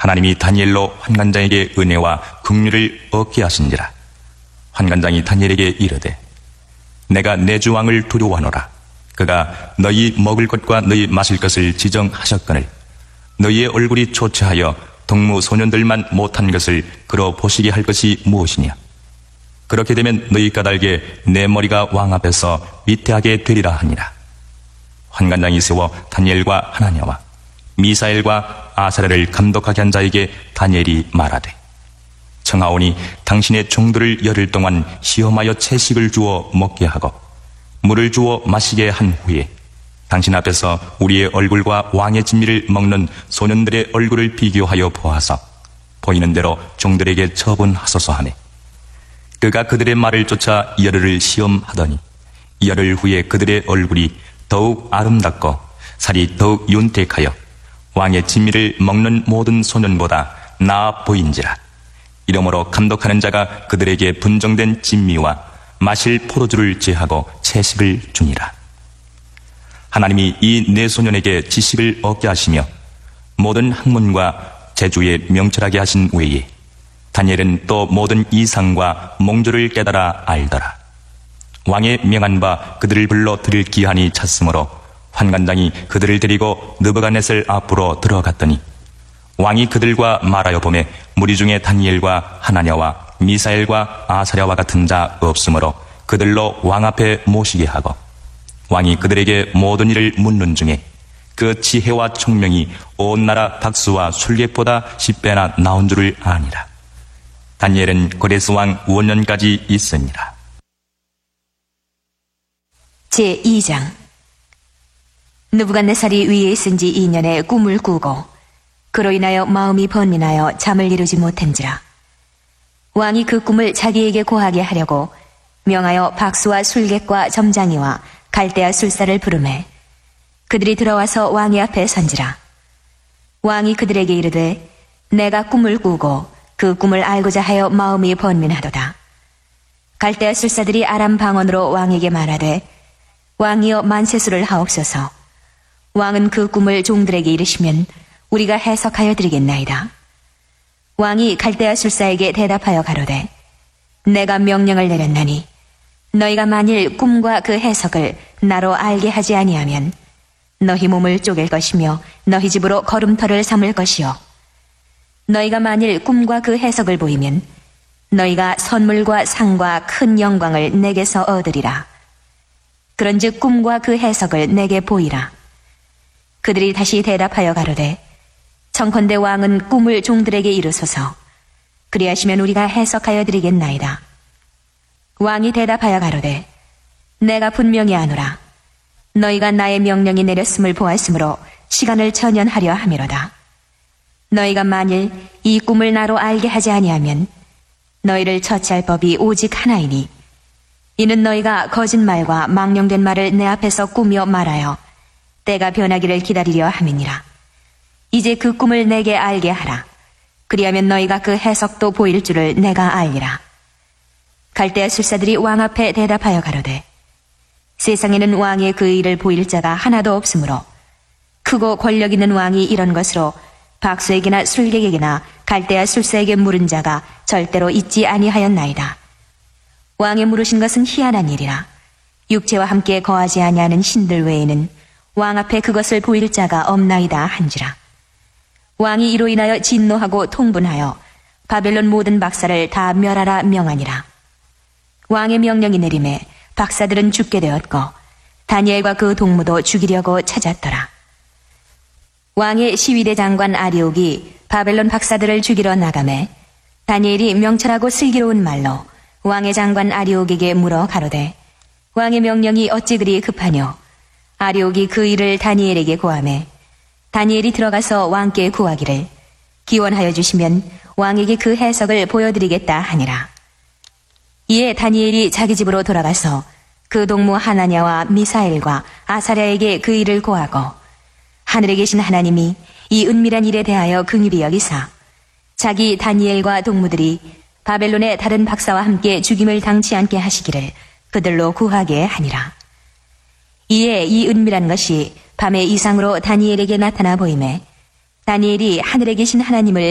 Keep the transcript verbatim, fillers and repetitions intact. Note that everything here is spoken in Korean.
하나님이 다니엘로 환관장에게 은혜와 긍휼을 얻게 하신지라. 환관장이 다니엘에게 이르되 내가 내 주 왕을 두려워하노라. 그가 너희 먹을 것과 너희 마실 것을 지정하셨거늘 너희의 얼굴이 초췌하여 동무 소년들만 못한 것을 그러 보시게 할 것이 무엇이냐. 그렇게 되면 너희 까닭에 내 머리가 왕 앞에서 위태하게 되리라 하니라. 환관장이 세워 다니엘과 하나냐와 미사엘과 아사랴를 감독하게 한 자에게 다니엘이 말하되 청하오니 당신의 종들을 열흘 동안 시험하여 채식을 주어 먹게 하고 물을 주어 마시게 한 후에 당신 앞에서 우리의 얼굴과 왕의 진미를 먹는 소년들의 얼굴을 비교하여 보아서 보이는 대로 종들에게 처분하소서 하네. 그가 그들의 말을 쫓아 열흘을 시험하더니 열흘 후에 그들의 얼굴이 더욱 아름답고 살이 더욱 윤택하여 왕의 진미를 먹는 모든 소년보다 나아 보인지라. 이러므로 감독하는 자가 그들에게 분정된 진미와 마실 포도주를 제하고 채식을 주니라. 하나님이 이 네 소년에게 지식을 얻게 하시며 모든 학문과 재주에 명철하게 하신 외에 다니엘은 또 모든 이상과 몽조를 깨달아 알더라. 왕의 명한 바 그들을 불러 드릴 기한이 찼으므로 환관장이 그들을 데리고 느부갓네살 앞으로 들어갔더니 왕이 그들과 말하여 보매 무리 중에 다니엘과 하나냐와 미사엘과 아사랴와 같은 자 없으므로 그들로 왕 앞에 모시게 하고 왕이 그들에게 모든 일을 묻는 중에 그 지혜와 총명이 온 나라 박수와 술객보다 십 배나 나온 줄을 아니라. 다니엘은 고레스 왕 오 년까지 있으니라. 제이 장. 느부갓네살이 위에 있은 지 이 년에 꿈을 꾸고 그로 인하여 마음이 번민하여 잠을 이루지 못한지라. 왕이 그 꿈을 자기에게 고하게 하려고 명하여 박수와 술객과 점장이와 갈대아 술사를 부르매 그들이 들어와서 왕의 앞에 선지라. 왕이 그들에게 이르되 내가 꿈을 꾸고 그 꿈을 알고자 하여 마음이 번민하도다. 갈대아 술사들이 아람 방언으로 왕에게 말하되 왕이여 만세수를 하옵소서. 왕은 그 꿈을 종들에게 이르시면 우리가 해석하여 드리겠나이다. 왕이 갈대아 술사에게 대답하여 가로되 내가 명령을 내렸나니 너희가 만일 꿈과 그 해석을 나로 알게 하지 아니하면 너희 몸을 쪼갤 것이며 너희 집으로 걸음터를 삼을 것이요 너희가 만일 꿈과 그 해석을 보이면 너희가 선물과 상과 큰 영광을 내게서 얻으리라. 그런즉 꿈과 그 해석을 내게 보이라. 그들이 다시 대답하여 가로되 청컨대 왕은 꿈을 종들에게 이르소서. 그리하시면 우리가 해석하여 드리겠나이다. 왕이 대답하여 가로되 내가 분명히 아노라. 너희가 나의 명령이 내렸음을 보았으므로 시간을 전연하려 함이로다. 너희가 만일 이 꿈을 나로 알게 하지 아니하면 너희를 처치할 법이 오직 하나이니 이는 너희가 거짓말과 망령된 말을 내 앞에서 꾸며 말하여 때가 변하기를 기다리려 함이니라. 이제 그 꿈을 내게 알게 하라. 그리하면 너희가 그 해석도 보일 줄을 내가 알리라. 갈대아 술사들이 왕 앞에 대답하여 가로되 세상에는 왕의 그 일을 보일 자가 하나도 없으므로 크고 권력 있는 왕이 이런 것으로 박수에게나 술객에게나 갈대아 술사에게 물은 자가 절대로 있지 아니하였나이다. 왕의 물으신 것은 희한한 일이라. 육체와 함께 거하지 아니하는 신들 외에는 왕 앞에 그것을 보일 자가 없나이다 한지라. 왕이 이로 인하여 진노하고 통분하여 바벨론 모든 박사를 다 멸하라 명하니라. 왕의 명령이 내림에 박사들은 죽게 되었고 다니엘과 그 동무도 죽이려고 찾았더라. 왕의 시위대 장관 아리옥이 바벨론 박사들을 죽이러 나가매 다니엘이 명철하고 슬기로운 말로 왕의 장관 아리옥에게 물어 가로되 왕의 명령이 어찌 그리 급하뇨? 아리옥이 그 일을 다니엘에게 고하매 다니엘이 들어가서 왕께 구하기를 기원하여 주시면 왕에게 그 해석을 보여드리겠다 하니라. 이에 다니엘이 자기 집으로 돌아가서 그 동무 하나냐와 미사엘과 아사랴에게 그 일을 고하고 하늘에 계신 하나님이 이 은밀한 일에 대하여 긍휼히 여기사 자기 다니엘과 동무들이 바벨론의 다른 박사와 함께 죽임을 당치 않게 하시기를 그들로 구하게 하니라. 이에 이 은밀한 것이 밤의 이상으로 다니엘에게 나타나 보이매 다니엘이 하늘에 계신 하나님을